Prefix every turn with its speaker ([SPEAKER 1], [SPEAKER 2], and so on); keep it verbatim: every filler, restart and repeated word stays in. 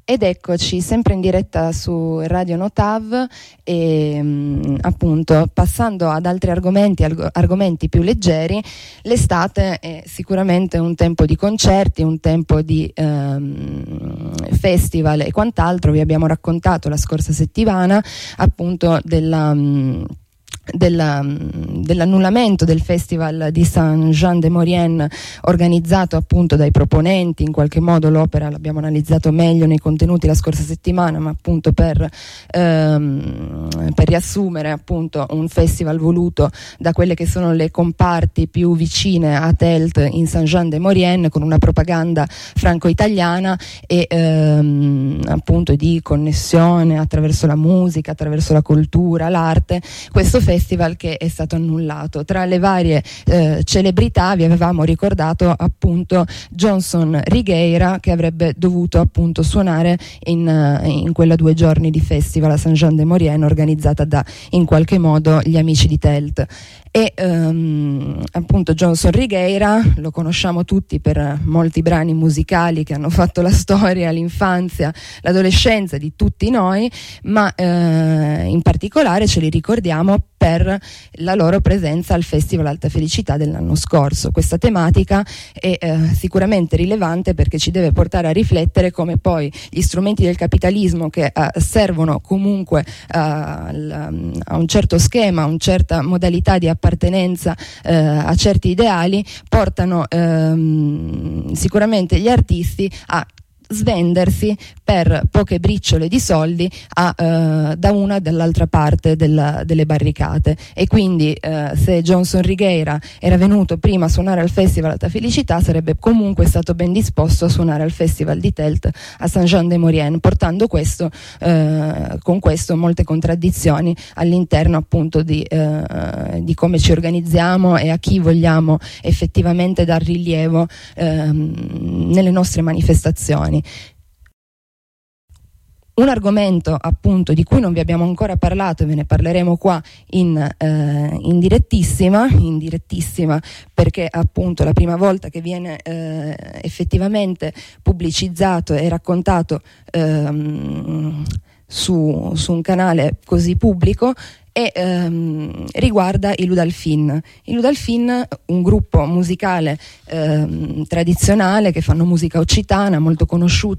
[SPEAKER 1] Ed eccoci sempre in diretta su Radio Notav e mh, appunto passando ad altri argomenti, arg- argomenti più leggeri. L'estate è sicuramente un tempo di concerti, un tempo di ehm, festival e quant'altro. Vi abbiamo raccontato la scorsa settimana appunto della... Mh, Della, dell'annullamento del festival di Saint-Jean-de-Maurienne organizzato appunto dai proponenti. In qualche modo l'opera l'abbiamo analizzato meglio nei contenuti la scorsa settimana, ma appunto per, ehm, per riassumere appunto un festival voluto da quelle che sono le comparti più vicine a Telt in Saint-Jean-de-Maurienne, con una propaganda franco-italiana e ehm, appunto di connessione attraverso la musica, attraverso la cultura, l'arte. Questo festival che è stato annullato. Tra le varie eh, celebrità vi avevamo ricordato appunto Johnson Righeira, che avrebbe dovuto appunto suonare in, in quella due giorni di festival a Saint-Jean-de-Maurienne organizzata da in qualche modo gli amici di Telt. E um, appunto Johnson Righeira lo conosciamo tutti per molti brani musicali che hanno fatto la storia, l'infanzia, l'adolescenza di tutti noi, ma eh, in particolare ce li ricordiamo per la loro presenza al Festival Alta Felicità dell'anno scorso. Questa tematica è eh, sicuramente rilevante perché ci deve portare a riflettere come poi gli strumenti del capitalismo che eh, servono comunque eh, al, a un certo schema, a una certa modalità di appartenenza eh, a certi ideali, portano ehm, sicuramente gli artisti a svendersi per poche briciole di soldi a, uh, da una e dall'altra parte della, delle barricate. E quindi uh, se Johnson Righeira era venuto prima a suonare al Festival Alta Felicità, sarebbe comunque stato ben disposto a suonare al Festival di Telt a Saint-Jean-de-Maurienne, portando questo uh, con questo molte contraddizioni all'interno appunto di, uh, di come ci organizziamo e a chi vogliamo effettivamente dar rilievo uh, nelle nostre manifestazioni. Un argomento appunto di cui non vi abbiamo ancora parlato e ve ne parleremo qua in, eh, in direttissima, in direttissima perché appunto la prima volta che viene eh, effettivamente pubblicizzato e raccontato ehm, su, su un canale così pubblico, e ehm, riguarda i Ludalfin. I Ludalfin, un gruppo musicale ehm, tradizionale che fanno musica occitana, molto conosciuti